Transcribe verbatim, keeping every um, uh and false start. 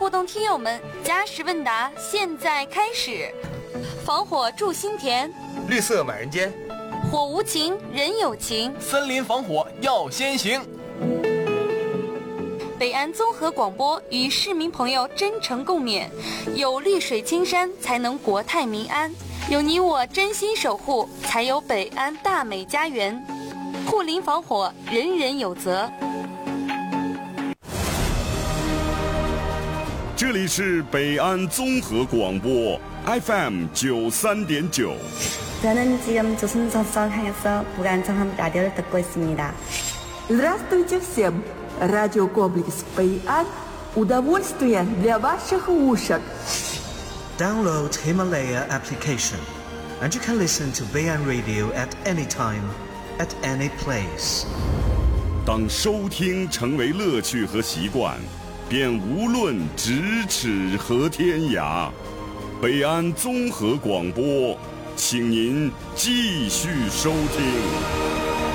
互动听友们，加时问答现在开始。防火助心田， 绿色满人间， 火无情人有情， 森林防火要先行。 北安综合广播与市民朋友真诚共勉，有绿水青山才能国泰民安，有你我真心守护才有北安大美家园。护林防火人人有责。 这里是北安综合广播 F M 九三点九。 저는 지금 조선소속 향해서 북한청함 라디오를 듣고 있습니다. Здравствуйте всем! Радио комплекс Бэйан. Удовольствие для ваших ушек. Download Himalaya application, and you can listen to Bэйан Radio at any time, at any place. 当收听成为乐趣和习惯，便无论咫尺和天涯。北安综合广播，请您继续收听。